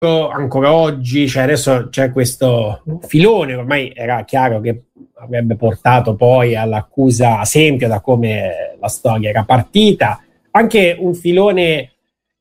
ancora oggi, cioè adesso c'è questo filone, ormai era chiaro che avrebbe portato poi all'accusa a esempio da come la storia era partita, anche un filone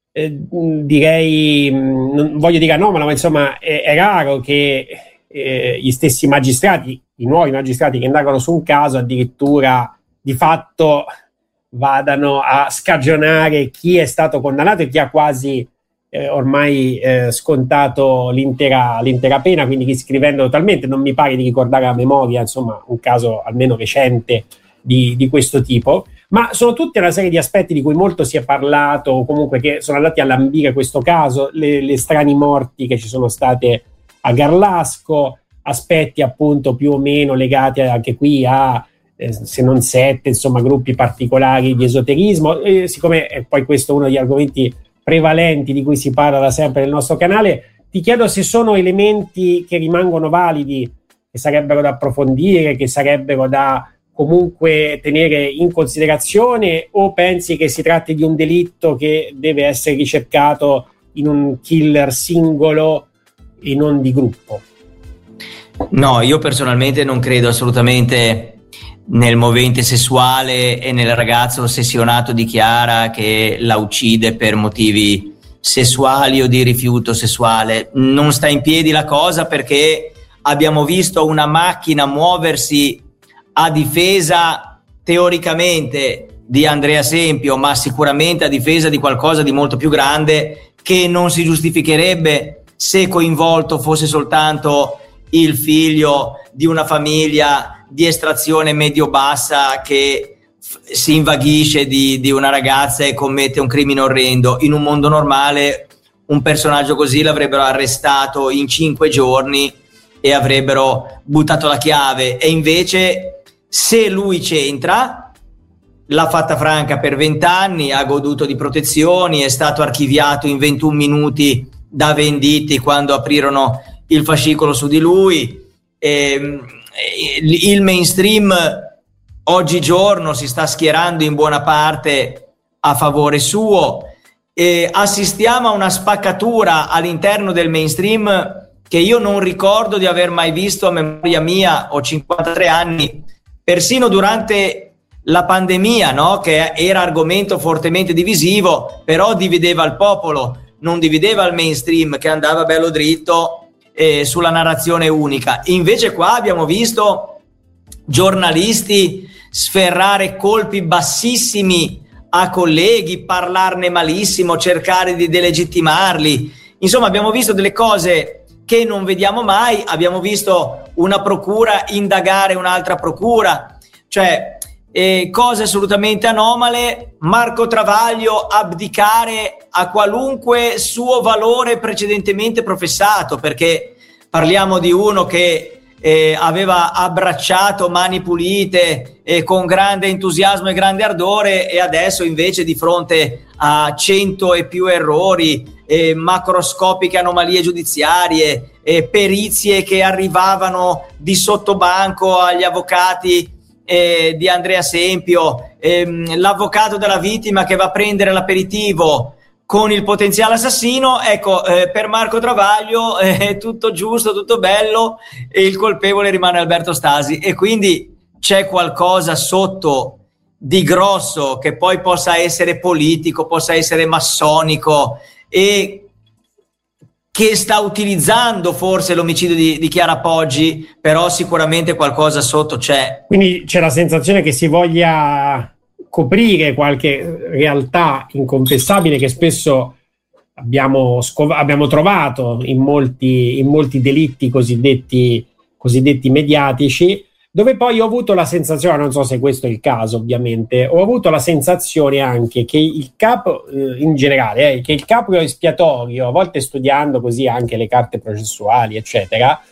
direi, non voglio dire anomalo, ma insomma è raro che gli stessi magistrati, i nuovi magistrati che indagano su un caso addirittura di fatto vadano a scagionare chi è stato condannato e chi ha quasi ormai scontato l'intera pena, quindi riscrivendo totalmente. Non mi pare di ricordare a memoria insomma un caso almeno recente di questo tipo, ma sono tutte una serie di aspetti di cui molto si è parlato, o comunque che sono andati a lambire questo caso, le strani morti che ci sono state a Garlasco, aspetti appunto più o meno legati anche qui a se non 7 insomma gruppi particolari di esoterismo, siccome è poi questo uno degli argomenti prevalenti di cui si parla da sempre nel nostro canale, ti chiedo se sono elementi che rimangono validi, che sarebbero da approfondire, che sarebbero da comunque tenere in considerazione, o pensi che si tratti di un delitto che deve essere ricercato in un killer singolo e non di gruppo? No, io personalmente non credo assolutamente nel movente sessuale e nel ragazzo ossessionato di Chiara che la uccide per motivi sessuali o di rifiuto sessuale. Non sta in piedi la cosa, perché abbiamo visto una macchina muoversi a difesa teoricamente di Andrea Sempio, ma sicuramente a difesa di qualcosa di molto più grande, che non si giustificherebbe se coinvolto fosse soltanto il figlio di una famiglia di estrazione medio-bassa che si invaghisce di una ragazza e commette un crimine orrendo. In un mondo normale un personaggio così l'avrebbero arrestato in 5 giorni e avrebbero buttato la chiave, e invece se lui c'entra, l'ha fatta franca per 20 anni, ha goduto di protezioni, è stato archiviato in 21 minuti da Venditti quando aprirono il fascicolo su di lui. Il mainstream oggigiorno si sta schierando in buona parte a favore suo, e assistiamo a una spaccatura all'interno del mainstream che io non ricordo di aver mai visto a memoria mia. Ho 53 anni, persino durante la pandemia, no? Che era argomento fortemente divisivo, però divideva il popolo, non divideva il mainstream che andava bello dritto sulla narrazione unica. Invece qua abbiamo visto giornalisti sferrare colpi bassissimi a colleghi, parlarne malissimo, cercare di delegittimarli. Insomma, abbiamo visto delle cose che non vediamo mai. Abbiamo visto una procura indagare un'altra procura, cioè cose assolutamente anomale. Marco Travaglio abdicare a qualunque suo valore precedentemente professato, perché parliamo di uno che aveva abbracciato Mani Pulite con grande entusiasmo e grande ardore, e adesso invece di fronte a 100 e più errori, macroscopiche anomalie giudiziarie, perizie che arrivavano di sottobanco agli avvocati di Andrea Sempio, l'avvocato della vittima che va a prendere l'aperitivo con il potenziale assassino, ecco, per Marco Travaglio è tutto giusto, tutto bello, e il colpevole rimane Alberto Stasi. E quindi c'è qualcosa sotto di grosso, che poi possa essere politico, possa essere massonico, e che sta utilizzando forse l'omicidio di Chiara Poggi, però sicuramente qualcosa sotto c'è. Quindi c'è la sensazione che si voglia coprire qualche realtà inconfessabile che spesso abbiamo trovato in molti delitti cosiddetti mediatici, dove poi ho avuto la sensazione, non so se questo è il caso ovviamente, ho avuto la sensazione anche che il capo, in generale, che il capo espiatorio, a volte studiando così anche le carte processuali eccetera,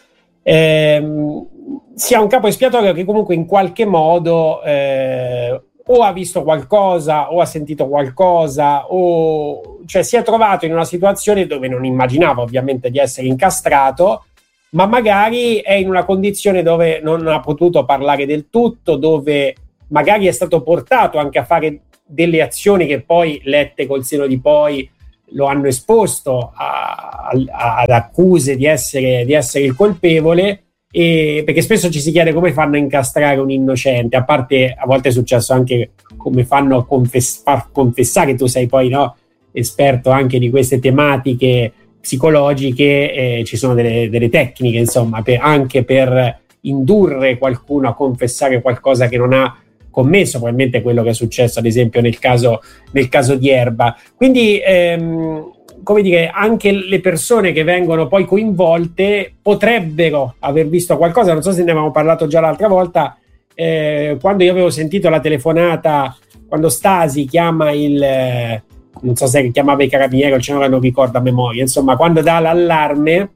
sia un capo espiatorio che comunque in qualche modo o ha visto qualcosa o ha sentito qualcosa, o cioè si è trovato in una situazione dove non immaginava ovviamente di essere incastrato, ma magari è in una condizione dove non ha potuto parlare del tutto, dove magari è stato portato anche a fare delle azioni che poi, lette col senno di poi, lo hanno esposto ad accuse di essere il colpevole, e perché spesso ci si chiede come fanno a incastrare un innocente, a parte a volte è successo anche come fanno a far confessare. Tu sei poi, no, esperto anche di queste tematiche psicologiche, ci sono delle tecniche, insomma, anche per indurre qualcuno a confessare qualcosa che non ha commesso, probabilmente quello che è successo ad esempio nel caso di Erba. Quindi come dire, anche le persone che vengono poi coinvolte potrebbero aver visto qualcosa. Non so se ne avevamo parlato già l'altra volta, quando io avevo sentito la telefonata, quando Stasi chiama non so se chiamava i carabinieri o ce non ricordo a memoria, insomma, quando dà l'allarme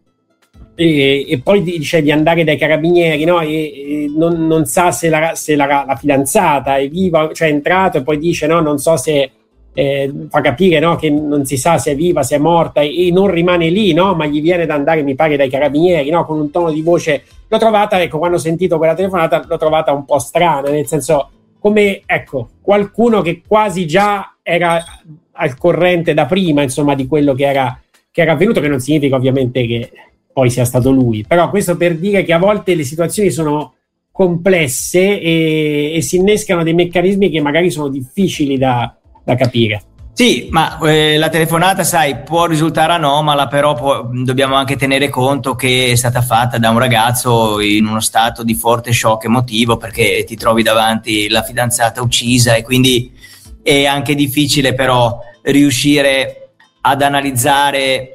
e poi dice di andare dai carabinieri, no? E non sa se la fidanzata è viva, cioè è entrato, e poi dice no, non so se fa capire, no, che non si sa se è viva, se è morta, e non rimane lì, no, ma gli viene da andare, mi pare, dai carabinieri, no, con un tono di voce. L'ho trovata, ecco, quando ho sentito quella telefonata l'ho trovata un po' strana, nel senso, come, ecco, qualcuno che quasi già era al corrente da prima, insomma, di quello che era avvenuto, che non significa ovviamente che poi sia stato lui, però questo per dire che a volte le situazioni sono complesse e si innescano dei meccanismi che magari sono difficili da capire. Sì, ma la telefonata, sai, può risultare anomala, però dobbiamo anche tenere conto che è stata fatta da un ragazzo in uno stato di forte shock emotivo, perché ti trovi davanti la fidanzata uccisa, e quindi è anche difficile però riuscire ad analizzare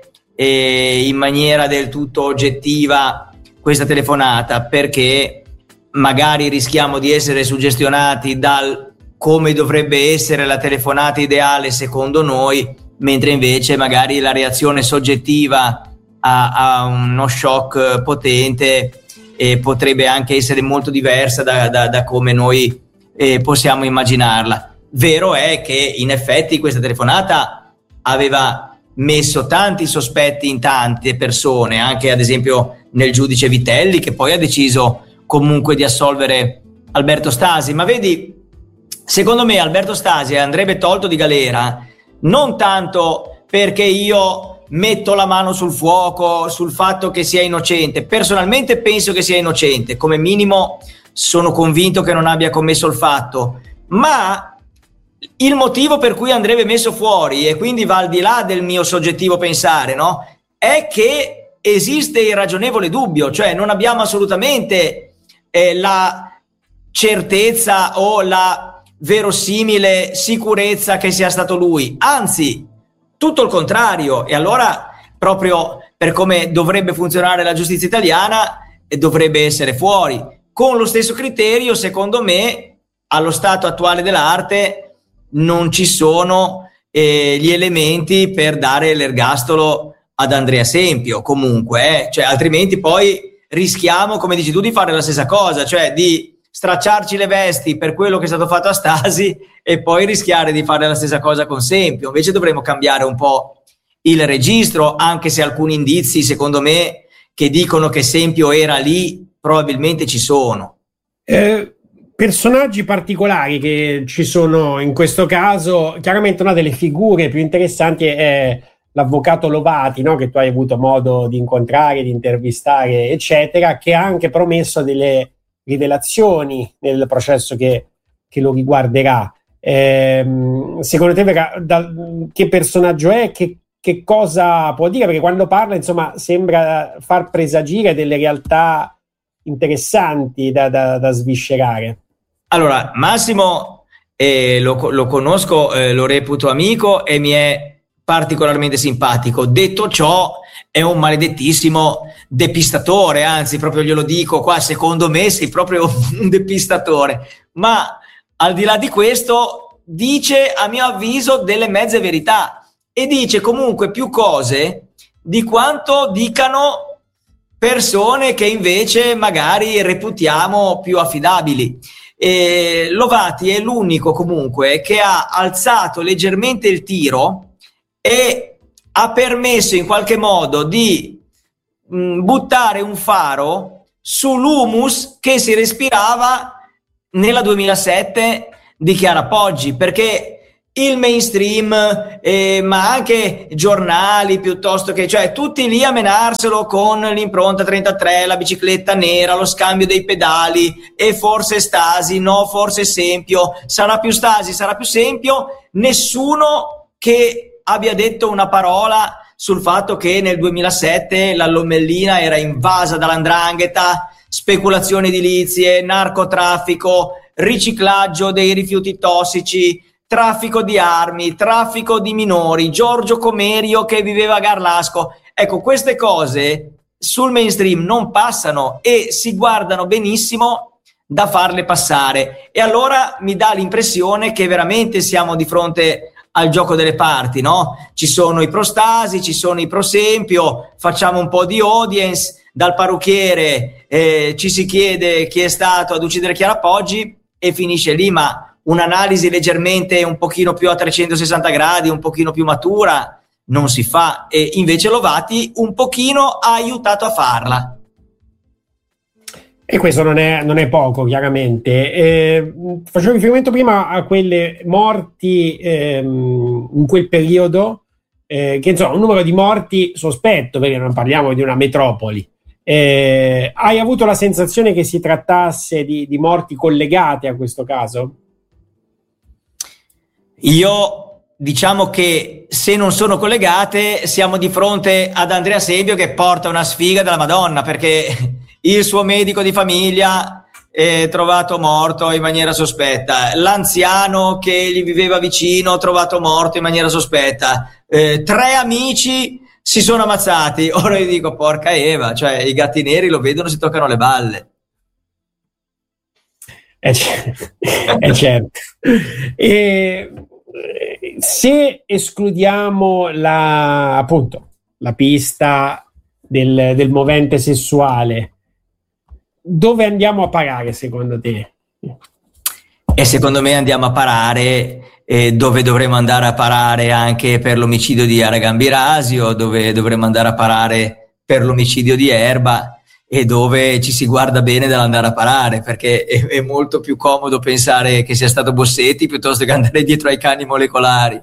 in maniera del tutto oggettiva questa telefonata, perché magari rischiamo di essere suggestionati dal come dovrebbe essere la telefonata ideale secondo noi, mentre invece magari la reazione soggettiva a uno shock potente potrebbe anche essere molto diversa da come noi possiamo immaginarla. Vero è che in effetti questa telefonata aveva messo tanti sospetti in tante persone, anche ad esempio nel giudice Vitelli, che poi ha deciso comunque di assolvere Alberto Stasi. Ma vedi, secondo me Alberto Stasi andrebbe tolto di galera non tanto perché io metto la mano sul fuoco sul fatto che sia innocente. Personalmente penso che sia innocente, come minimo sono convinto che non abbia commesso il fatto, ma il motivo per cui andrebbe messo fuori, e quindi va al di là del mio soggettivo pensare, no? È che esiste il ragionevole dubbio, cioè non abbiamo assolutamente la certezza o la verosimile sicurezza che sia stato lui, anzi tutto il contrario. E allora, proprio per come dovrebbe funzionare la giustizia italiana, dovrebbe essere fuori. Con lo stesso criterio, secondo me, allo stato attuale dell'arte non ci sono gli elementi per dare l'ergastolo ad Andrea Sempio, comunque, cioè, altrimenti poi rischiamo, come dici tu, di fare la stessa cosa, cioè di stracciarci le vesti per quello che è stato fatto a Stasi e poi rischiare di fare la stessa cosa con Sempio. Invece dovremmo cambiare un po' il registro, anche se alcuni indizi, secondo me, che dicono che Sempio era lì, probabilmente ci sono. Personaggi particolari che ci sono in questo caso, chiaramente una delle figure più interessanti è l'avvocato Lovati, no? Che tu hai avuto modo di incontrare, di intervistare, eccetera, che ha anche promesso delle rivelazioni nel processo che lo riguarderà. Secondo te che personaggio è? Che cosa può dire? Perché quando parla, insomma, sembra far presagire delle realtà interessanti da sviscerare. Allora, Massimo lo conosco, lo reputo amico e mi è particolarmente simpatico. Detto ciò, è un maledettissimo depistatore, anzi, proprio glielo dico qua, secondo me sei proprio un depistatore. Ma al di là di questo, dice, a mio avviso, delle mezze verità, e dice comunque più cose di quanto dicano persone che invece magari reputiamo più affidabili. Lovati è l'unico comunque che ha alzato leggermente il tiro e ha permesso in qualche modo di buttare un faro sull'humus che si respirava nella 2007 di Chiara Poggi, perché il mainstream, ma anche giornali piuttosto che, cioè tutti lì a menarselo con l'impronta 33, la bicicletta nera, lo scambio dei pedali, e forse Stasi, no, forse Sempio, sarà più Stasi, sarà più Sempio, nessuno che abbia detto una parola sul fatto che nel 2007 la Lomellina era invasa dall''ndrangheta, speculazioni edilizie, narcotraffico, riciclaggio dei rifiuti tossici, traffico di armi, traffico di minori, Giorgio Comerio che viveva a Garlasco. Ecco, queste cose sul mainstream non passano e si guardano benissimo da farle passare, e allora mi dà l'impressione che veramente siamo di fronte al gioco delle parti, no? Ci sono i pro Stasi, ci sono i pro Sempio, facciamo un po' di audience, dal parrucchiere ci si chiede chi è stato ad uccidere Chiara Poggi e finisce lì, ma un'analisi leggermente un pochino più a 360 gradi, un pochino più matura non si fa, e invece Lovati un pochino ha aiutato a farla. E questo non è poco, chiaramente. Facevo riferimento prima a quelle morti in quel periodo, che insomma un numero di morti sospetto, perché non parliamo di una metropoli. Hai avuto la sensazione che si trattasse di morti collegate a questo caso? Io diciamo che se non sono collegate siamo di fronte ad Andrea Sempio che porta una sfiga della Madonna, perché il suo medico di famiglia è trovato morto in maniera sospetta, l'anziano che gli viveva vicino trovato morto in maniera sospetta, 3 amici si sono ammazzati. Ora io dico porca Eva, cioè i gatti neri lo vedono, si toccano le balle. Certo. Se escludiamo la pista del movente sessuale, dove andiamo a parare secondo te? E secondo me andiamo a parare dove dovremmo andare a parare anche per l'omicidio di Aragan Birasio, dove dovremmo andare a parare per l'omicidio di Erba, e dove ci si guarda bene dall'andare a parare, perché è molto più comodo pensare che sia stato Bossetti piuttosto che andare dietro ai cani molecolari.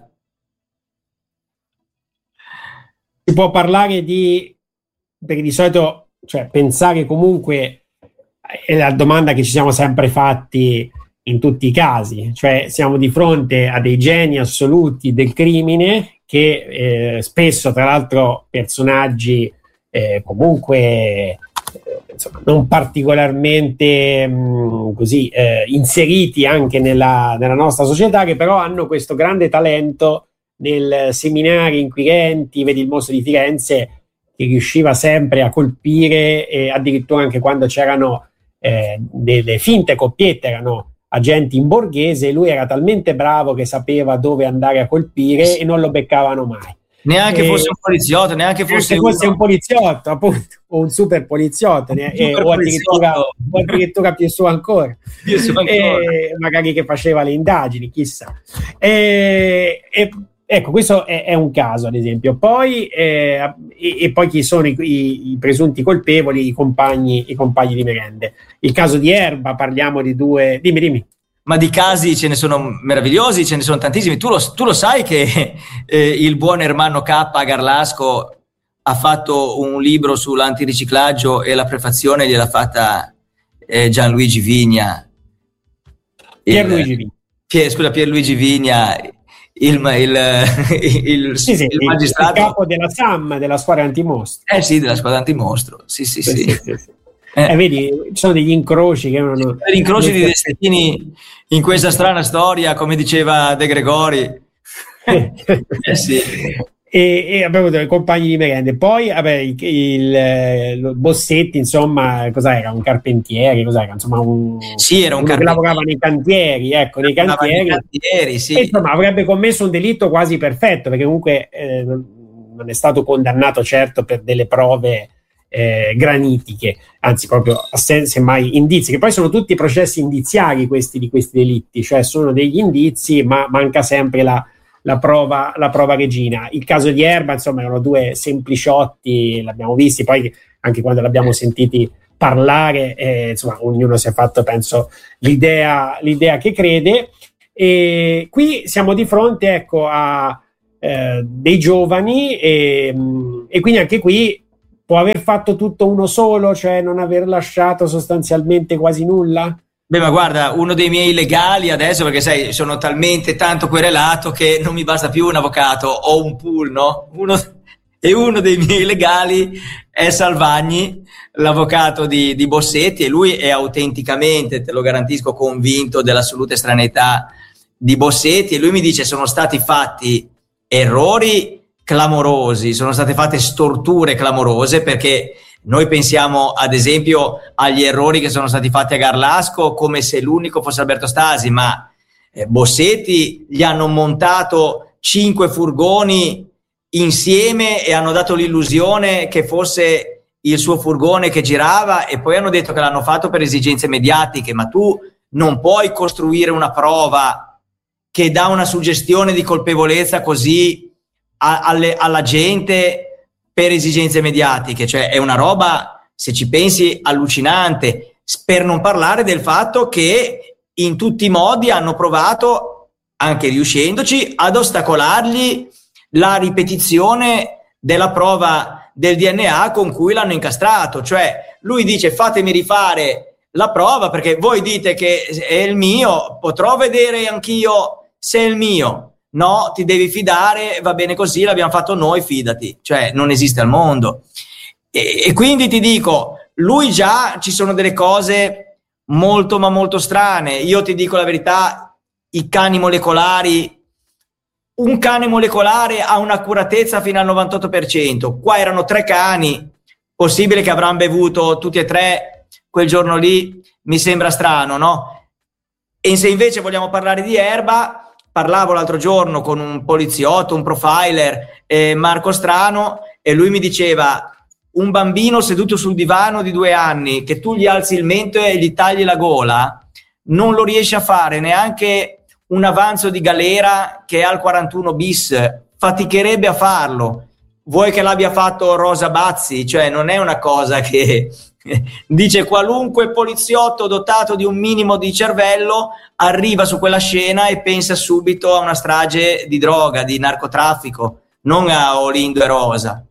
Si può parlare perché di solito, cioè, pensare comunque è la domanda che ci siamo sempre fatti in tutti i casi, cioè siamo di fronte a dei geni assoluti del crimine che spesso, tra l'altro, personaggi comunque insomma, non particolarmente così inseriti anche nella nostra società, che però hanno questo grande talento nel seminare inquirenti. Vedi il mostro di Firenze che riusciva sempre a colpire, e addirittura anche quando c'erano delle finte coppiette, erano agenti in borghese, lui era talmente bravo che sapeva dove andare a colpire e non lo beccavano mai. Neanche fosse un poliziotto, neanche fosse un poliziotto, appunto, o un super poliziotto, o addirittura più su ancora. Magari che faceva le indagini, chissà. Ecco, questo è un caso, ad esempio. Poi e poi chi sono i presunti colpevoli, i compagni di merende. Il caso di Erba, parliamo di 2. Dimmi. Ma di casi ce ne sono meravigliosi, ce ne sono tantissimi. Tu lo sai che il buon Ermanno K a Garlasco ha fatto un libro sull'antiriciclaggio e la prefazione gliel'ha fatta Gianluigi Vigna. Pierluigi Vigna, il magistrato, il capo della SAM, della squadra antimostro. Sì, della squadra antimostro. Sì. Vedi, ci sono degli incroci che non... Gli incroci di destini in questa strana storia, come diceva De Gregori. Sì. E abbiamo avuto i compagni di merende. Poi il Bossetti, insomma, cos'era? Un carpentiere, cos'era? Insomma, era un che lavorava nei cantieri, nei cantieri, sì. E, insomma, avrebbe commesso un delitto quasi perfetto, perché comunque non è stato condannato certo per delle prove granitiche, anzi proprio semmai indizi, che poi sono tutti processi indiziari di questi delitti, cioè sono degli indizi, ma manca sempre la prova regina. Il caso di Erba, insomma, erano 2 sempliciotti, l'abbiamo visti, poi anche quando l'abbiamo sentiti parlare, insomma, ognuno si è fatto, penso, l'idea che crede. E qui siamo di fronte, ecco, a dei giovani e quindi anche qui può aver fatto tutto uno solo, cioè non aver lasciato sostanzialmente quasi nulla? Beh, ma guarda, uno dei miei legali adesso, perché sai, sono talmente tanto querelato che non mi basta più un avvocato, ho un pool, no? Uno dei miei legali è Salvagni, l'avvocato di Bossetti, e lui è autenticamente, te lo garantisco, convinto dell'assoluta estraneità di Bossetti, e lui mi dice: sono stati fatti errori clamorosi, sono state fatte storture clamorose, perché noi pensiamo ad esempio agli errori che sono stati fatti a Garlasco come se l'unico fosse Alberto Stasi, ma Bossetti gli hanno montato 5 furgoni insieme e hanno dato l'illusione che fosse il suo furgone che girava, e poi hanno detto che l'hanno fatto per esigenze mediatiche. Ma tu non puoi costruire una prova che dà una suggestione di colpevolezza così alla gente per esigenze mediatiche, cioè è una roba, se ci pensi, allucinante, per non parlare del fatto che in tutti i modi hanno provato, anche riuscendoci, ad ostacolargli la ripetizione della prova del DNA con cui l'hanno incastrato. Cioè lui dice: fatemi rifare la prova perché voi dite che è il mio, potrò vedere anch'io se è il mio. No, ti devi fidare, va bene così, l'abbiamo fatto noi, fidati. Cioè non esiste al mondo. E quindi ti dico, lui già, ci sono delle cose molto ma molto strane. Io ti dico la verità, i cani molecolari, un cane molecolare ha un'accuratezza fino al 98%. Qua erano 3 cani, possibile che avranno bevuto tutti e 3 quel giorno lì, mi sembra strano, no? E se invece vogliamo parlare di erba, parlavo l'altro giorno con un poliziotto, un profiler, Marco Strano, e lui mi diceva: un bambino seduto sul divano di 2 anni, che tu gli alzi il mento e gli tagli la gola, non lo riesce a fare neanche un avanzo di galera che è al 41 bis, faticherebbe a farlo. Vuoi che l'abbia fatto Rosa Bazzi? Cioè non è una cosa che dice qualunque poliziotto dotato di un minimo di cervello arriva su quella scena e pensa subito a una strage di droga, di narcotraffico, non a Olindo e Rosa.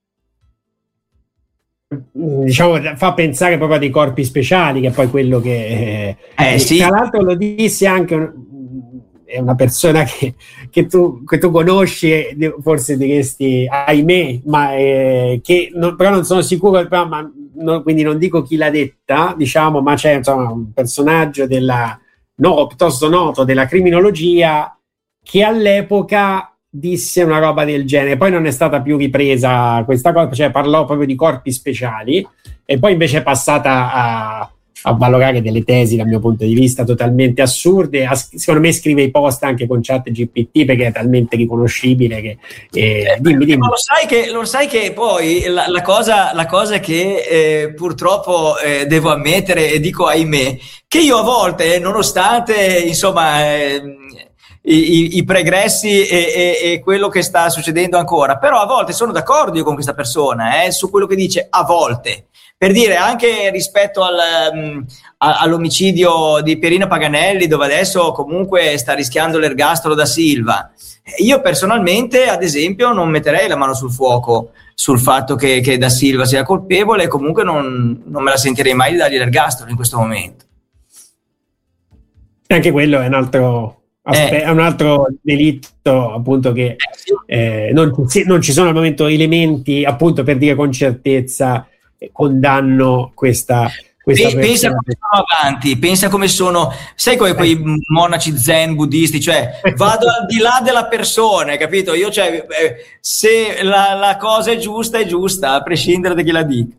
Diciamo, fa pensare proprio a dei corpi speciali, che è poi quello che sì. Tra l'altro lo disse anche è una persona che tu conosci, forse diresti ahimè, ma però non sono sicuro, quindi non dico chi l'ha detta, diciamo, ma c'è insomma un personaggio piuttosto noto della criminologia che all'epoca disse una roba del genere. Poi non è stata più ripresa questa cosa, cioè parlò proprio di corpi speciali, e poi invece è passata a valorare delle tesi, dal mio punto di vista, totalmente assurde. Secondo me scrive i post anche con ChatGPT perché è talmente riconoscibile che dimmi. Ma lo sai che poi la cosa che purtroppo devo ammettere, e dico ahimè, che io a volte, nonostante insomma i pregressi e quello che sta succedendo ancora, però a volte sono d'accordo io con questa persona su quello che dice, a volte. Per dire, anche rispetto all'omicidio di Pierina Paganelli, dove adesso comunque sta rischiando l'ergastolo da Silva, io personalmente, ad esempio, non metterei la mano sul fuoco sul fatto che da Silva sia colpevole, e comunque non me la sentirei mai di dargli l'ergastolo in questo momento. Anche quello è un altro è un altro delitto, appunto, che non ci sono al momento elementi, appunto, per dire con certezza condanno questa pensa come sono avanti, pensa come sono, sai, quei monaci zen buddisti, cioè vado al di là della persona, capito? Io, cioè, se la cosa è giusta, a prescindere da chi la dica.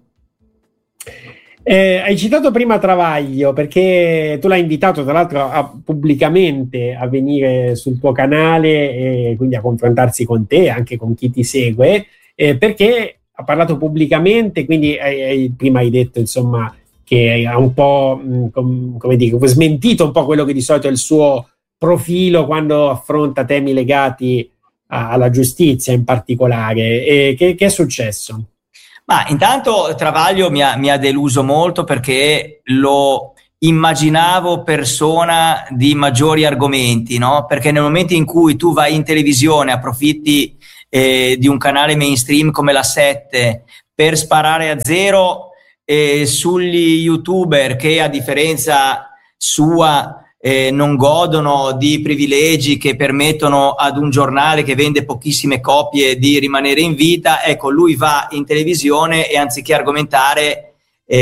Hai citato prima Travaglio, perché tu l'hai invitato tra l'altro pubblicamente a venire sul tuo canale e quindi a confrontarsi con te, anche con chi ti segue, perché ha parlato pubblicamente, quindi prima hai detto insomma che ha un po' come dire, smentito un po' quello che di solito è il suo profilo quando affronta temi legati alla giustizia in particolare. Che è successo? Ma intanto Travaglio mi ha deluso molto, perché lo immaginavo persona di maggiori argomenti, no? Perché nel momento in cui tu vai in televisione, approfitti di un canale mainstream come la 7 per sparare a zero sugli youtuber che a differenza sua non godono di privilegi che permettono ad un giornale che vende pochissime copie di rimanere in vita, ecco, lui va in televisione e anziché argomentare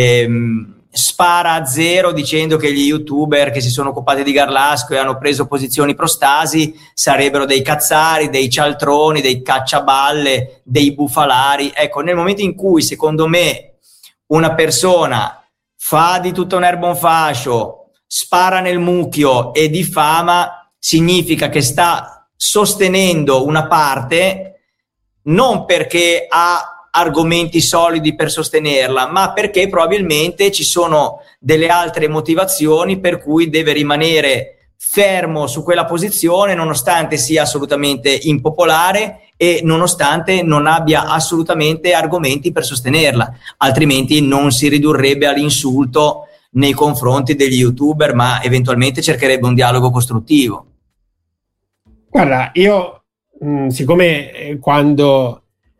spara a zero dicendo che gli youtuber che si sono occupati di Garlasco e hanno preso posizioni pro Stasi sarebbero dei cazzari, dei cialtroni, dei cacciaballe, dei bufalari. Ecco, nel momento in cui secondo me una persona fa di tutta un'erba un fascio, spara nel mucchio e diffama, significa che sta sostenendo una parte non perché ha argomenti solidi per sostenerla, ma perché probabilmente ci sono delle altre motivazioni per cui deve rimanere fermo su quella posizione nonostante sia assolutamente impopolare e nonostante non abbia assolutamente argomenti per sostenerla, altrimenti non si ridurrebbe all'insulto nei confronti degli youtuber, ma eventualmente cercherebbe un dialogo costruttivo. Guarda, io siccome quando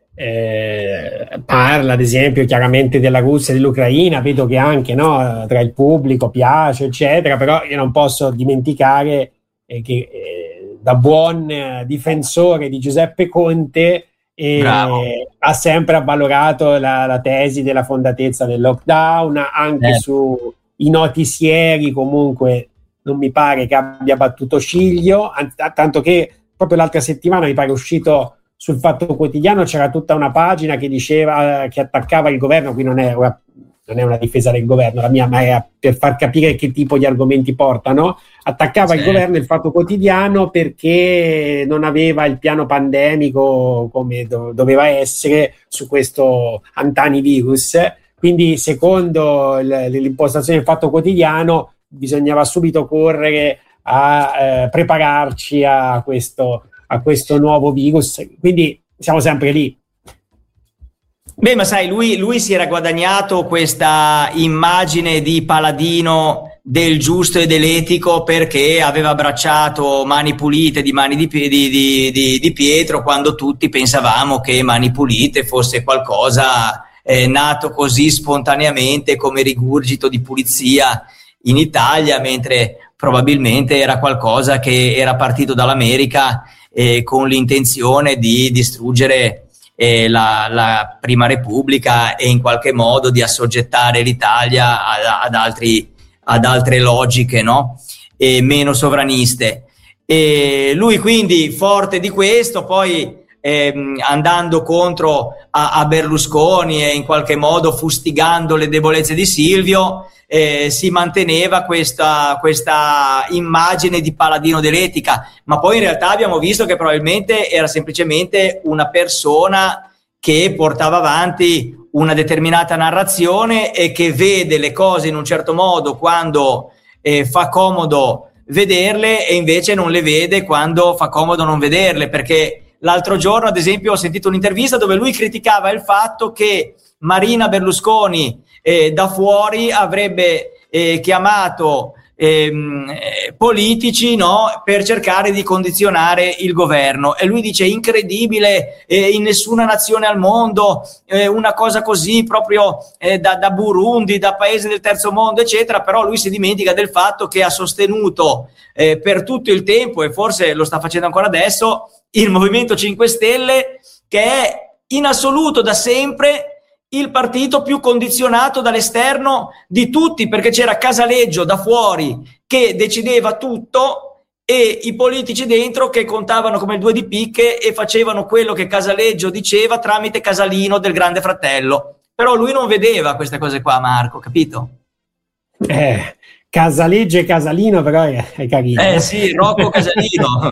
parla ad esempio chiaramente della Russia e dell'Ucraina, vedo che anche tra il pubblico piace eccetera, però io non posso dimenticare che da buon difensore di Giuseppe Conte ha sempre avvalorato la tesi della fondatezza del lockdown, anche sui notisieri comunque non mi pare che abbia battuto ciglio, tanto che proprio l'altra settimana mi pare uscito sul Fatto Quotidiano, c'era tutta una pagina che diceva, che attaccava il governo. Qui non è una difesa del governo la mia, ma è per far capire che tipo di argomenti portano. Attaccava il governo, il Fatto Quotidiano, perché non aveva il piano pandemico come doveva essere su questo antanivirus. Quindi secondo l'impostazione del Fatto Quotidiano bisognava subito correre a prepararci a questo nuovo virus, quindi siamo sempre lì. Beh, ma sai, lui si era guadagnato questa immagine di paladino del giusto e dell'etico perché aveva abbracciato Mani Pulite di Pietro, quando tutti pensavamo che Mani Pulite fosse qualcosa nato così spontaneamente come rigurgito di pulizia in Italia, mentre probabilmente era qualcosa che era partito dall'America con l'intenzione di distruggere la Prima Repubblica e in qualche modo di assoggettare l'Italia ad altre logiche, no? E meno sovraniste. E lui quindi, forte di questo, poi andando contro a Berlusconi e in qualche modo fustigando le debolezze di Silvio, si manteneva questa immagine di paladino dell'etica, ma poi in realtà abbiamo visto che probabilmente era semplicemente una persona che portava avanti una determinata narrazione e che vede le cose in un certo modo quando fa comodo vederle e invece non le vede quando fa comodo non vederle, perché l'altro giorno ad esempio ho sentito un'intervista dove lui criticava il fatto che Marina Berlusconi da fuori avrebbe chiamato politici, no, per cercare di condizionare il governo, e lui dice incredibile, in nessuna nazione al mondo una cosa così, proprio da Burundi, da paese del terzo mondo eccetera. Però lui si dimentica del fatto che ha sostenuto per tutto il tempo, e forse lo sta facendo ancora adesso, il Movimento 5 Stelle, che è in assoluto da sempre il partito più condizionato dall'esterno di tutti, perché c'era Casaleggio da fuori che decideva tutto e i politici dentro che contavano come il due di picche e facevano quello che Casaleggio diceva tramite Casalino del Grande Fratello. Però lui non vedeva queste cose qua, Marco, capito? Casaleggio e Casalino però è carino. Sì, Rocco Casalino.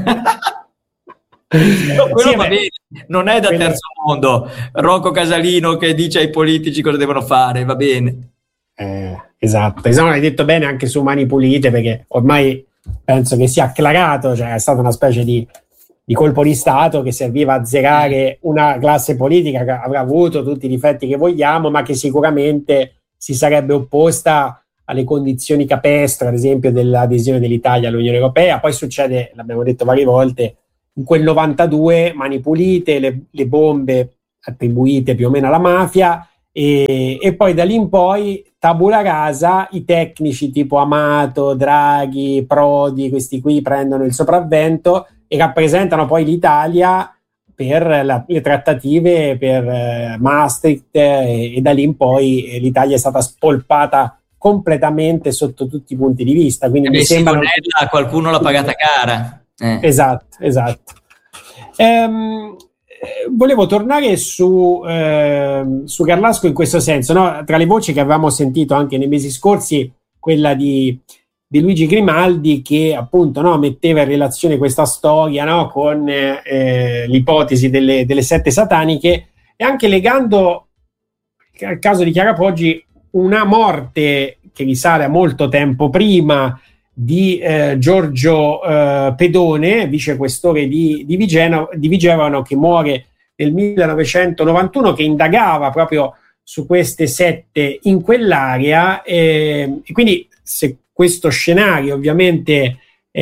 No, quello va bene, non è da terzo mondo. Rocco Casalino che dice ai politici cosa devono fare, va bene. Esatto, hai detto bene anche su Mani Pulite, perché ormai penso che sia acclarato, cioè è stata una specie di colpo di Stato che serviva a azzerare una classe politica che avrà avuto tutti i difetti che vogliamo, ma che sicuramente si sarebbe opposta alle condizioni capestre, ad esempio, dell'adesione dell'Italia all'Unione Europea. Poi succede, l'abbiamo detto varie volte, in quel 92 mani pulite, le bombe attribuite più o meno alla mafia, e poi da lì in poi tabula rasa, i tecnici tipo Amato, Draghi, Prodi, questi qui prendono il sopravvento e rappresentano poi l'Italia per le trattative per Maastricht, e da lì in poi l'Italia è stata spolpata completamente sotto tutti i punti di vista. Quindi mi sembra qualcuno l'ha pagata cara. Esatto. Volevo tornare su Garlasco in questo senso, no? Tra le voci che avevamo sentito anche nei mesi scorsi, quella di Luigi Grimaldi, che appunto, no, metteva in relazione questa storia, no, con l'ipotesi delle sette sataniche, e anche legando al caso di Chiara Poggi una morte che risale a molto tempo prima di Giorgio Pedone, vicequestore di Vigevano, che muore nel 1991, che indagava proprio su queste sette in quell'area, e quindi se questo scenario ovviamente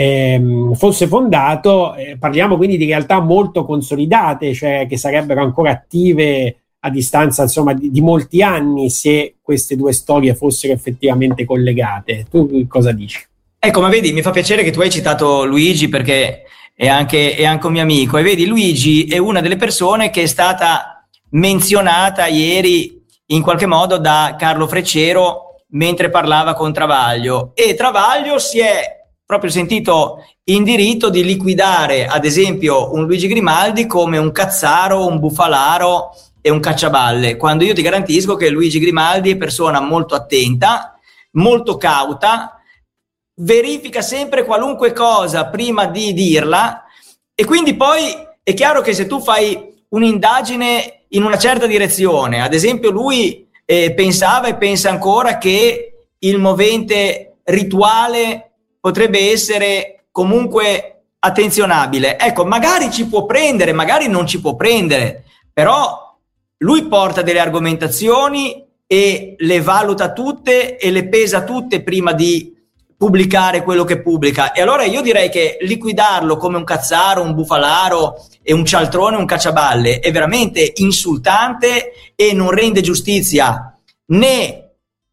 fosse fondato, parliamo quindi di realtà molto consolidate, cioè che sarebbero ancora attive a distanza, insomma, di molti anni, se queste due storie fossero effettivamente collegate. Tu cosa dici? Ecco, ma vedi, mi fa piacere che tu hai citato Luigi, perché è anche un mio amico, e vedi, Luigi è una delle persone che è stata menzionata ieri in qualche modo da Carlo Freccero mentre parlava con Travaglio, e Travaglio si è proprio sentito in diritto di liquidare ad esempio un Luigi Grimaldi come un cazzaro, un bufalaro e un cacciaballe, quando io ti garantisco che Luigi Grimaldi è persona molto attenta, molto cauta, verifica sempre qualunque cosa prima di dirla, e quindi poi è chiaro che se tu fai un'indagine in una certa direzione, ad esempio lui pensava e pensa ancora che il movente rituale potrebbe essere comunque attenzionabile, ecco, magari ci può prendere, magari non ci può prendere, però lui porta delle argomentazioni e le valuta tutte e le pesa tutte prima di pubblicare quello che pubblica, e allora io direi che liquidarlo come un cazzaro, un bufalaro e un cialtrone, un cacciaballe è veramente insultante e non rende giustizia né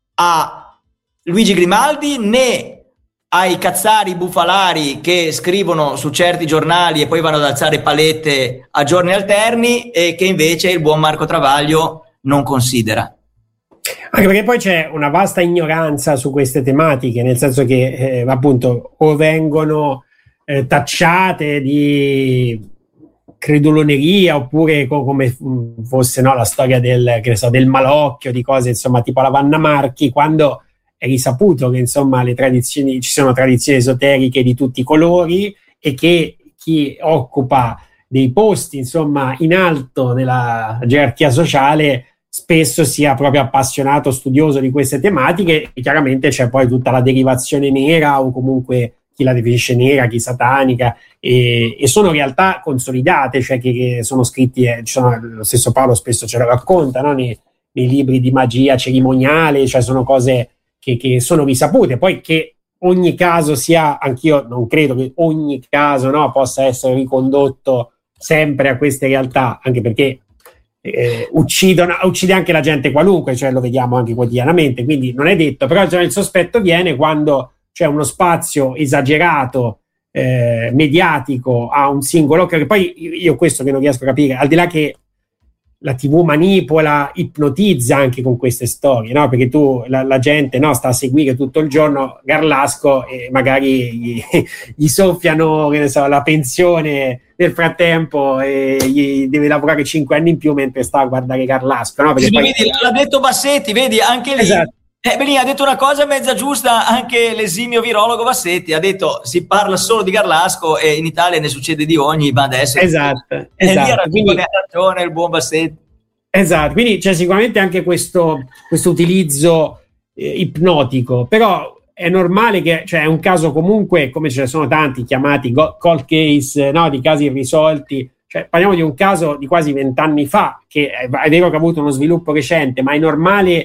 a Luigi Grimaldi né ai cazzari bufalari che scrivono su certi giornali e poi vanno ad alzare palette a giorni alterni, e che invece il buon Marco Travaglio non considera. Anche perché poi c'è una vasta ignoranza su queste tematiche, nel senso che appunto o vengono tacciate di creduloneria, oppure come fosse, no, la storia del malocchio, di cose insomma tipo la Vanna Marchi, quando è risaputo che insomma ci sono tradizioni esoteriche di tutti i colori, e che chi occupa dei posti insomma in alto nella gerarchia sociale spesso sia proprio appassionato, studioso di queste tematiche, e chiaramente c'è poi tutta la derivazione nera, o comunque chi la definisce nera, chi satanica, e sono realtà consolidate, cioè che sono scritti, lo stesso Paolo spesso ce lo racconta, no? nei libri di magia cerimoniale, cioè sono cose che sono risapute. Poi che ogni caso sia, anch'io non credo che ogni caso, no, possa essere ricondotto sempre a queste realtà, anche perché uccide anche la gente qualunque, cioè lo vediamo anche quotidianamente, quindi non è detto, però già il sospetto viene quando c'è uno spazio esagerato mediatico a un singolo, che poi io questo che non riesco a capire, al di là che la TV manipola, ipnotizza anche con queste storie, no? Perché tu la gente, no, sta a seguire tutto il giorno Garlasco e magari gli soffiano, che ne so, la pensione nel frattempo, e gli deve lavorare 5 anni in più mentre sta a guardare Garlasco, no? Perché poi... Vedi, l'ha detto Bassetti, vedi, anche lì. Esatto. Lì ha detto una cosa mezza giusta anche l'esimio virologo Bassetti, ha detto si parla solo di Garlasco e in Italia ne succede di ogni, ma adesso esatto. Quindi ha ragione il buon Bassetti. Esatto, quindi c'è sicuramente anche questo utilizzo ipnotico, però è normale che, cioè, è un caso comunque, come ce ne sono tanti chiamati cold case, no, di casi irrisolti, cioè parliamo di un caso di quasi 20 anni fa, che è vero che ha avuto uno sviluppo recente, ma è normale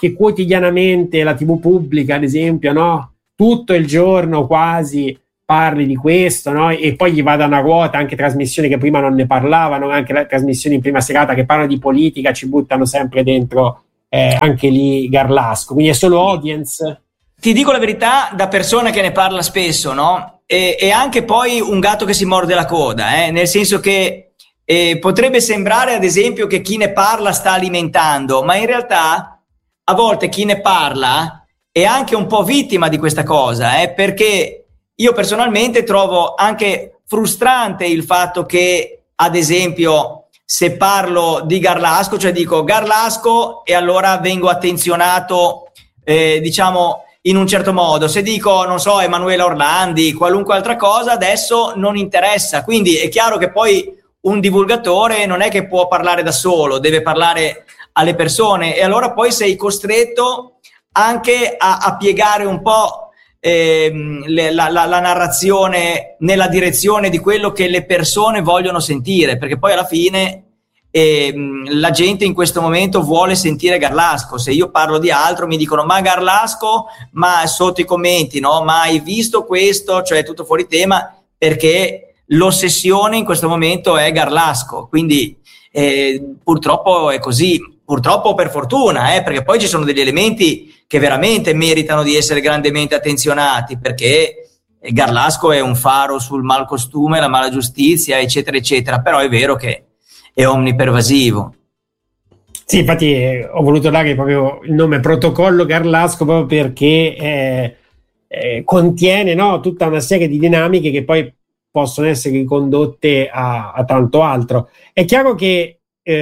che quotidianamente la TV pubblica, ad esempio, no? Tutto il giorno quasi parli di questo, no? E poi gli vada una quota anche trasmissioni che prima non ne parlavano, anche le trasmissioni in prima serata che parlano di politica ci buttano sempre dentro anche lì Garlasco, quindi è solo audience. Ti dico la verità, da persona che ne parla spesso, no? E anche poi un gatto che si morde la coda, nel senso che potrebbe sembrare ad esempio che chi ne parla sta alimentando, ma in realtà a volte chi ne parla è anche un po' vittima di questa cosa, perché io personalmente trovo anche frustrante il fatto che, ad esempio, se parlo di Garlasco, cioè dico Garlasco e allora vengo attenzionato, diciamo, in un certo modo. Se dico, non so, Emanuela Orlandi, qualunque altra cosa, adesso non interessa. Quindi è chiaro che poi un divulgatore non è che può parlare da solo, deve parlare alle persone, e allora poi sei costretto anche a piegare un po' la narrazione nella direzione di quello che le persone vogliono sentire, perché poi alla fine la gente in questo momento vuole sentire Garlasco. Se io parlo di altro mi dicono ma Garlasco, ma sotto i commenti, no? Ma hai visto questo? Cioè tutto fuori tema, perché l'ossessione in questo momento è Garlasco, quindi purtroppo è così, purtroppo per fortuna, perché poi ci sono degli elementi che veramente meritano di essere grandemente attenzionati, perché Garlasco è un faro sul malcostume, la mala giustizia, eccetera eccetera, però è vero che è omnipervasivo. Sì, infatti ho voluto dare proprio il nome Protocollo Garlasco proprio perché contiene, no, tutta una serie di dinamiche che poi possono essere ricondotte a tanto altro. È chiaro che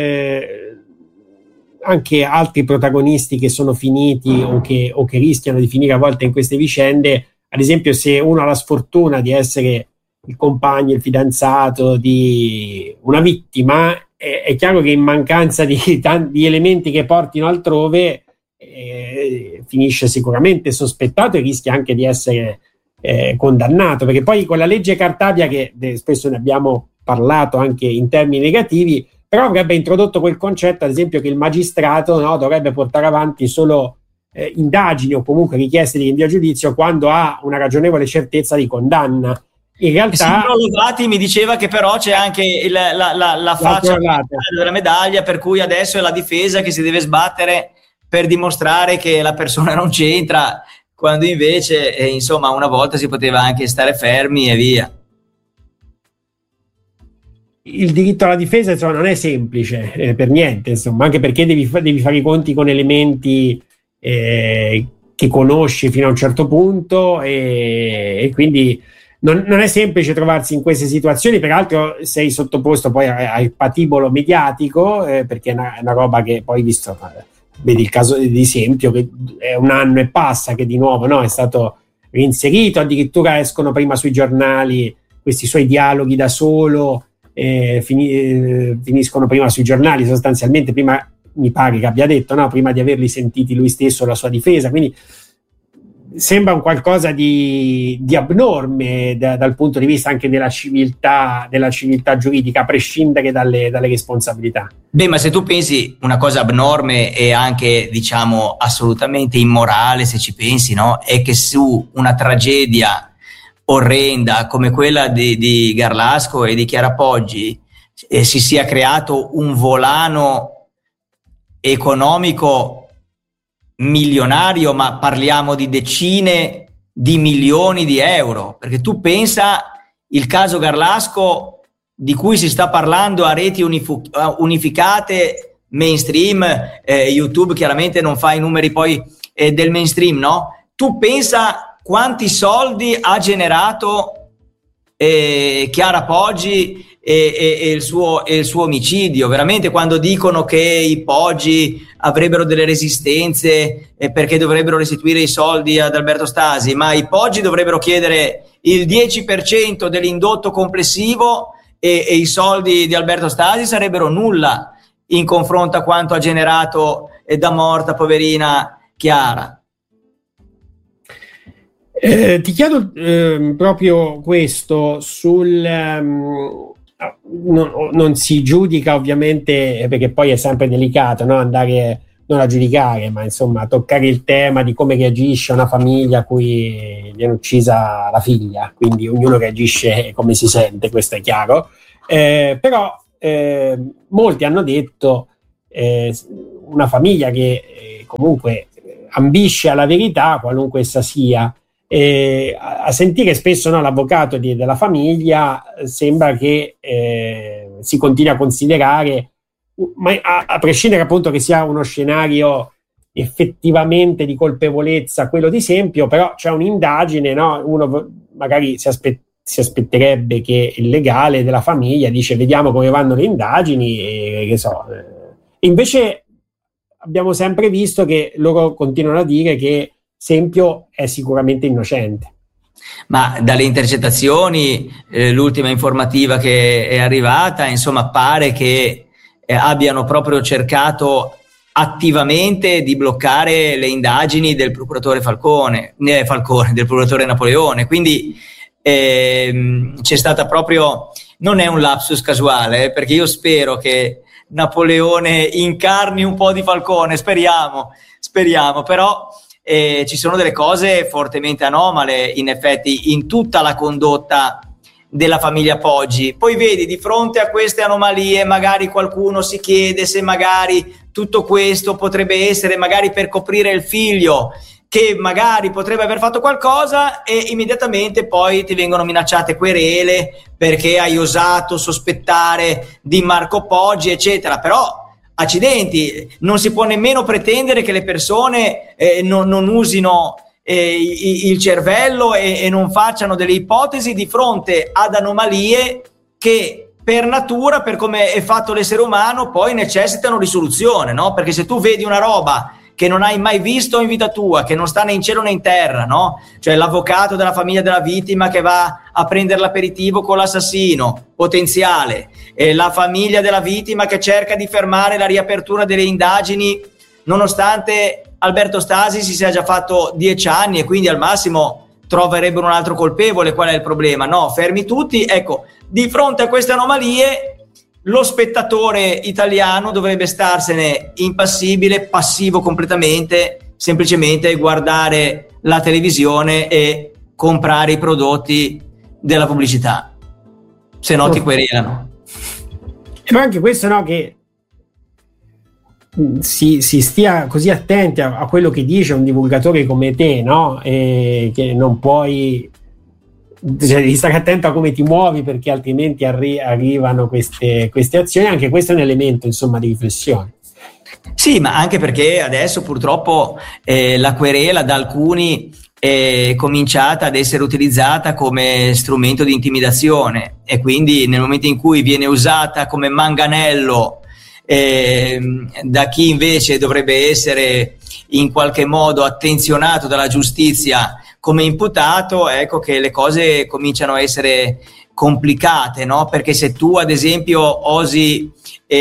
anche altri protagonisti che sono finiti o che rischiano di finire a volte in queste vicende, ad esempio se uno ha la sfortuna di essere il compagno, il fidanzato di una vittima, è chiaro che in mancanza di elementi che portino altrove finisce sicuramente sospettato e rischia anche di essere condannato, perché poi con la legge Cartabia, che spesso ne abbiamo parlato anche in termini negativi, però avrebbe introdotto quel concetto, ad esempio, che il magistrato, no, dovrebbe portare avanti solo indagini o comunque richieste di rinvio a giudizio quando ha una ragionevole certezza di condanna. In realtà Losati mi diceva che però c'è anche la faccia della medaglia, per cui adesso è la difesa che si deve sbattere per dimostrare che la persona non c'entra, quando invece insomma una volta si poteva anche stare fermi e via. Il diritto alla difesa, insomma, non è semplice per niente, insomma, anche perché devi fare i conti con elementi che conosci fino a un certo punto e quindi non è semplice trovarsi in queste situazioni. Peraltro sei sottoposto poi al patibolo mediatico, perché è una roba che poi, visto, vedi il caso di esempio che è un anno e passa che di nuovo, no, è stato reinserito, addirittura escono prima sui giornali questi suoi dialoghi da solo, finiscono prima sui giornali sostanzialmente, prima mi pare che abbia detto, no, prima di averli sentiti lui stesso la sua difesa, quindi sembra un qualcosa di abnorme dal punto di vista anche della civiltà giuridica, a prescindere dalle responsabilità. Beh, ma se tu pensi una cosa abnorme e anche, diciamo, assolutamente immorale, se ci pensi, no, è che su una tragedia orrenda come quella di Garlasco e di Chiara Poggi si sia creato un volano economico milionario, ma parliamo di decine di milioni di euro, perché tu pensa il caso Garlasco di cui si sta parlando a reti unificate mainstream, YouTube chiaramente non fa i numeri poi del mainstream, no? Tu pensa quanti soldi ha generato Chiara Poggi e il suo omicidio. Veramente, quando dicono che i Poggi avrebbero delle resistenze perché dovrebbero restituire i soldi ad Alberto Stasi, ma i Poggi dovrebbero chiedere il 10% dell'indotto complessivo e i soldi di Alberto Stasi sarebbero nulla in confronto a quanto ha generato da morta poverina Chiara. Ti chiedo proprio questo non si giudica ovviamente, perché poi è sempre delicato, no? Andare non a giudicare, ma insomma a toccare il tema di come reagisce una famiglia a cui viene uccisa la figlia, quindi ognuno reagisce come si sente, questo è chiaro, però molti hanno detto una famiglia che comunque ambisce alla verità, qualunque essa sia, a sentire spesso, no, l'avvocato della famiglia, sembra che si continui a considerare, ma a prescindere appunto che sia uno scenario effettivamente di colpevolezza, quello di Sempio, però c'è un'indagine, no? Uno magari si aspetterebbe che il legale della famiglia dice vediamo come vanno le indagini, che so. Invece abbiamo sempre visto che loro continuano a dire che Sempio è sicuramente innocente. Ma dalle intercettazioni, l'ultima informativa che è arrivata, insomma, pare che abbiano proprio cercato attivamente di bloccare le indagini del procuratore Falcone, del procuratore Napoleone, quindi c'è stata proprio, non è un lapsus casuale, perché io spero che Napoleone incarni un po' di Falcone, speriamo, però ci sono delle cose fortemente anomale in effetti in tutta la condotta della famiglia Poggi. Poi vedi, di fronte a queste anomalie magari qualcuno si chiede se magari tutto questo potrebbe essere magari per coprire il figlio che magari potrebbe aver fatto qualcosa, e immediatamente poi ti vengono minacciate querele perché hai osato sospettare di Marco Poggi, eccetera. Però accidenti, non si può nemmeno pretendere che le persone non usino il cervello e non facciano delle ipotesi di fronte ad anomalie che per natura, per come è fatto l'essere umano, poi necessitano di soluzione, no? Perché se tu vedi una roba che non hai mai visto in vita tua, che non sta né in cielo né in terra, no? Cioè l'avvocato della famiglia della vittima che va a prendere l'aperitivo con l'assassino potenziale, e la famiglia della vittima che cerca di fermare la riapertura delle indagini nonostante Alberto Stasi si sia già fatto 10 anni e quindi al massimo troverebbero un altro colpevole. Qual è il problema? No, fermi tutti. Ecco, di fronte a queste anomalie lo spettatore italiano dovrebbe starsene impassibile, passivo completamente, semplicemente guardare la televisione e comprare i prodotti della pubblicità, se no ti querelano. Ma anche questo, no, che si stia così attenti a quello che dice un divulgatore come te, no? E che non puoi, cioè, devi stare attento a come ti muovi, perché altrimenti arrivano queste azioni. Anche questo è un elemento, insomma, di riflessione. Sì, ma anche perché adesso purtroppo la querela da alcuni è cominciata ad essere utilizzata come strumento di intimidazione, e quindi nel momento in cui viene usata come manganello da chi invece dovrebbe essere in qualche modo attenzionato dalla giustizia come imputato, ecco che le cose cominciano a essere complicate, no? Perché se tu ad esempio osi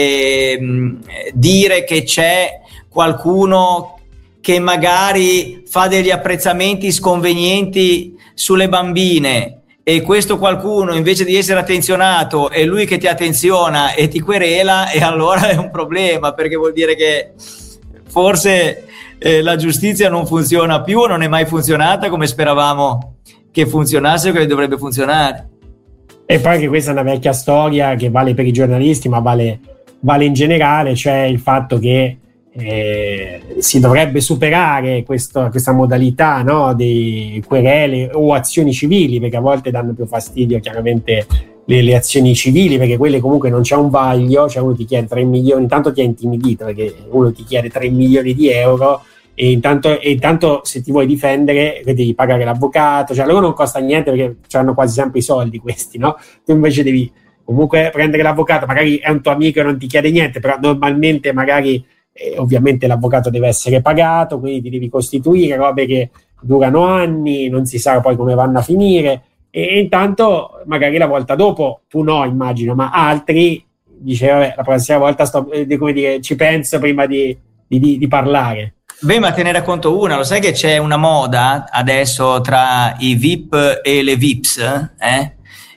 dire che c'è qualcuno che magari fa degli apprezzamenti sconvenienti sulle bambine, e questo qualcuno, invece di essere attenzionato, è lui che ti attenziona e ti querela, e allora è un problema, perché vuol dire che forse la giustizia non funziona più, non è mai funzionata come speravamo che funzionasse o che dovrebbe funzionare. E poi anche questa è una vecchia storia che vale per i giornalisti, ma vale in generale, cioè il fatto che si dovrebbe superare questa modalità, no, di querele o azioni civili, perché a volte danno più fastidio chiaramente le azioni civili, perché quelle comunque non c'è un vaglio, cioè uno ti chiede 3 milioni, intanto ti ha intimidito perché uno ti chiede 3 milioni di euro, e intanto se ti vuoi difendere devi pagare l'avvocato, cioè loro non costa niente perché hanno quasi sempre i soldi questi, no? Tu invece devi comunque prendere l'avvocato, magari è un tuo amico e non ti chiede niente, però normalmente magari ovviamente l'avvocato deve essere pagato, quindi ti devi costituire, robe che durano anni, non si sa poi come vanno a finire, e intanto magari la volta dopo, tu no immagino, ma altri dice vabbè, la prossima volta come dire, ci penso prima di parlare. Beh, ma te ne racconto una, lo sai che c'è una moda adesso tra i VIP e le VIPs,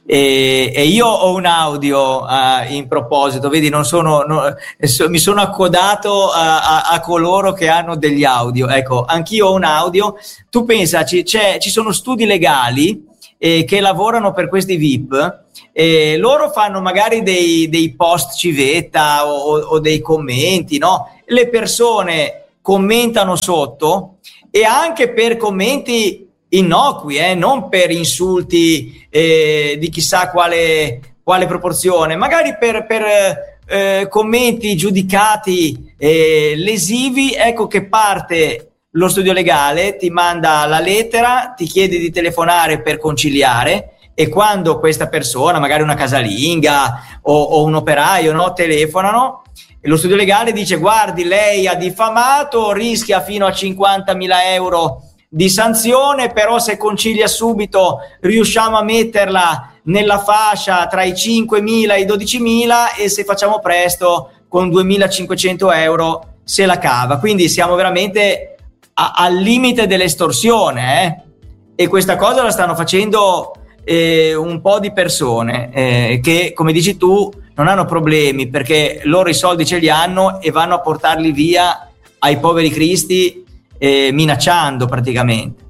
E io ho un audio in proposito, vedi, mi sono accodato a coloro che hanno degli audio. Ecco, anch'io ho un audio. Tu pensa, ci sono studi legali che lavorano per questi VIP, e loro fanno magari dei post civetta o dei commenti, no? Le persone commentano sotto, e anche per commenti innocui, non per insulti di chissà quale proporzione, magari per commenti giudicati lesivi. Ecco che parte lo studio legale, ti manda la lettera, ti chiede di telefonare per conciliare, e quando questa persona, magari una casalinga o un operaio, no, telefonano, e lo studio legale dice: guardi, lei ha diffamato, rischia fino a 50.000 euro di sanzione, però se concilia subito riusciamo a metterla nella fascia tra i 5.000 e i 12.000, e se facciamo presto con 2.500 euro se la cava. Quindi siamo veramente al limite dell'estorsione, e questa cosa la stanno facendo un po' di persone che, come dici tu, non hanno problemi, perché loro i soldi ce li hanno e vanno a portarli via ai poveri cristi, minacciando praticamente.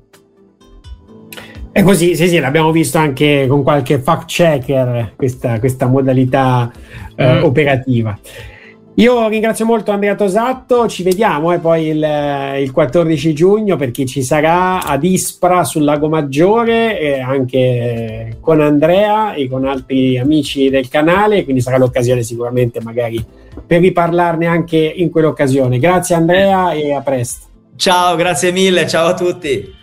È così, sì, l'abbiamo visto anche con qualche fact checker, questa modalità operativa. Io ringrazio molto Andrea Tosatto, ci vediamo poi il 14 giugno, per chi ci sarà ad Ispra sul Lago Maggiore, anche con Andrea e con altri amici del canale, quindi sarà l'occasione sicuramente magari per riparlarne anche in quell'occasione. Grazie Andrea e a presto. Ciao, grazie mille, ciao a tutti.